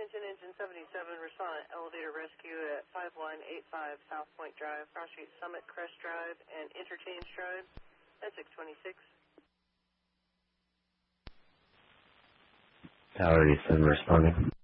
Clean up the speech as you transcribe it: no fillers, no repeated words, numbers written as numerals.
Attention Engine 77, respond elevator rescue at 5185 South Point Drive, Cross Street Summit, Crest Drive, and Interchange Drive at 626. Tower 87 responding.